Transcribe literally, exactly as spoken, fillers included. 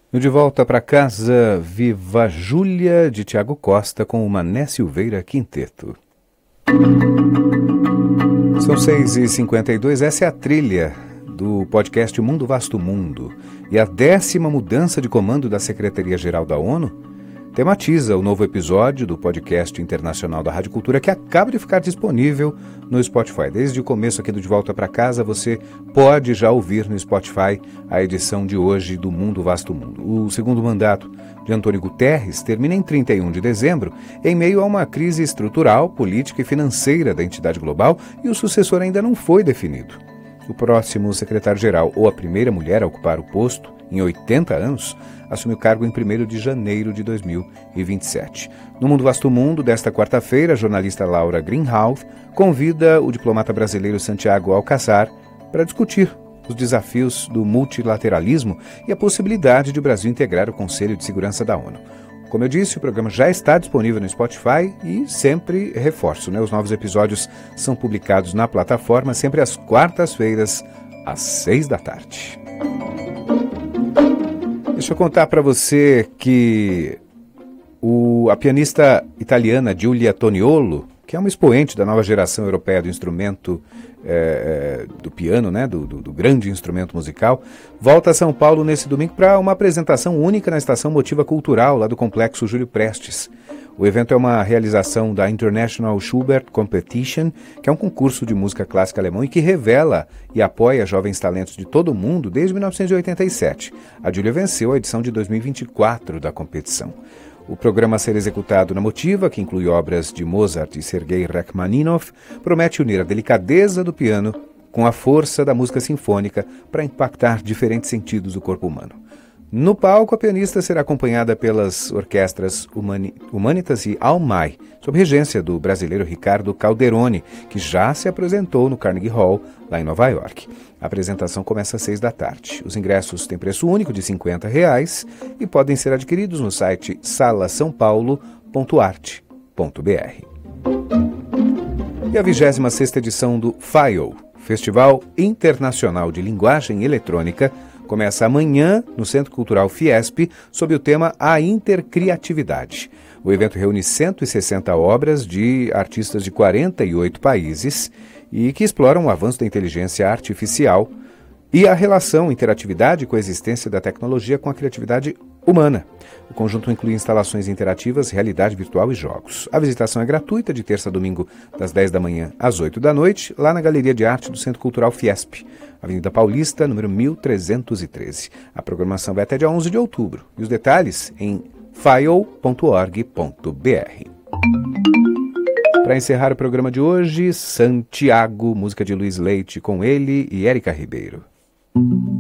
No De Volta para Casa, Viva Júlia, de Tiago Costa, com o Mané Silveira Quinteto. São seis e cinquenta e dois, essa é a trilha do podcast Mundo Vasto Mundo. E a décima mudança de comando da Secretaria-Geral da ONU tematiza o novo episódio do podcast internacional da Rádio Cultura, que acaba de ficar disponível no Spotify. Desde o começo aqui do De Volta para Casa, você pode já ouvir no Spotify a edição de hoje do Mundo Vasto Mundo. O segundo mandato de Antônio Guterres termina em trinta e um de dezembro, em meio a uma crise estrutural, política e financeira da entidade global, e o sucessor ainda não foi definido. O próximo secretário-geral, ou a primeira mulher a ocupar o posto, em oitenta anos, assume o cargo em primeiro de janeiro de dois mil e vinte e sete. No Mundo Vasto Mundo, desta quarta-feira, a jornalista Laura Greenhalgh convida o diplomata brasileiro Santiago Alcázar para discutir os desafios do multilateralismo e a possibilidade de o Brasil integrar o Conselho de Segurança da ONU. Como eu disse, o programa já está disponível no Spotify e sempre reforço, né? Os novos episódios são publicados na plataforma sempre às quartas-feiras, às seis da tarde. Deixa eu contar para você que o, a pianista italiana Giulia Toniolo, que é uma expoente da nova geração europeia do instrumento, é, do piano, né, do, do, do grande instrumento musical, volta a São Paulo nesse domingo para uma apresentação única na Estação Motiva Cultural, lá do Complexo Júlio Prestes. O evento é uma realização da International Schubert Competition, que é um concurso de música clássica alemão e que revela e apoia jovens talentos de todo o mundo desde mil novecentos e oitenta e sete. A Giulia venceu a edição de dois mil e vinte e quatro da competição. O programa a ser executado na Motiva, que inclui obras de Mozart e Sergei Rachmaninoff, promete unir a delicadeza do piano com a força da música sinfônica para impactar diferentes sentidos do corpo humano. No palco, a pianista será acompanhada pelas orquestras Humani- Humanitas e Almai, sob regência do brasileiro Ricardo Calderoni, que já se apresentou no Carnegie Hall, lá em Nova York. A apresentação começa às seis da tarde. Os ingressos têm preço único de cinquenta reais e podem ser adquiridos no site sala são paulo ponto arte ponto b r. E a vigésima sexta edição do F I O, Festival Internacional de Linguagem Eletrônica, começa amanhã no Centro Cultural Fiesp, sob o tema A Intercriatividade. O evento reúne cento e sessenta obras de artistas de quarenta e oito países e que exploram o avanço da inteligência artificial e a relação, interatividade e coexistência da tecnologia com a criatividade humana. O conjunto inclui instalações interativas, realidade virtual e jogos. A visitação é gratuita de terça a domingo, das dez da manhã às oito da noite, lá na Galeria de Arte do Centro Cultural Fiesp, Avenida Paulista, número mil trezentos e treze. A programação vai até dia onze de outubro. E os detalhes em fio ponto org ponto b r. Para encerrar o programa de hoje, Santiago, música de Luiz Leite, com ele e Érica Ribeiro.